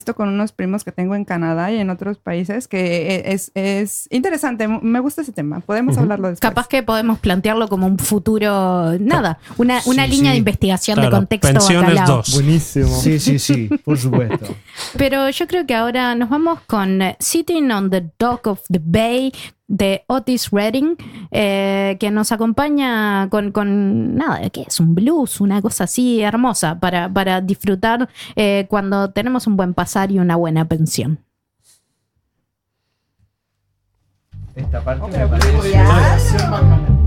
con unos primos que tengo en Canadá y en otros países, que es interesante. Me gusta ese tema. Podemos hablarlo después. Capaz que podemos plantearlo como un futuro, una línea de investigación, claro, de contexto Pensiones bacalao. 2. Buenísimo. Sí, por supuesto. Pero yo creo que ahora nos vamos con Sitting on the Dock of the Bay de Otis Redding, que nos acompaña con nada, ¿qué es? Un blues, una cosa así hermosa para disfrutar cuando tenemos un buen pasar y una buena pensión. Esta parte me parece...